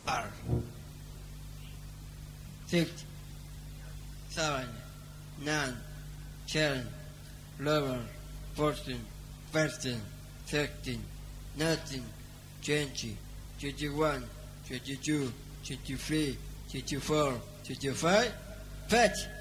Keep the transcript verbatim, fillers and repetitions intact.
R. Six, seven, nine, ten, eleven, fourteen, fifteen, sixteen, nineteen, twenty, twenty-one, twenty-two, twenty-three, twenty-four, twenty-five, thirty.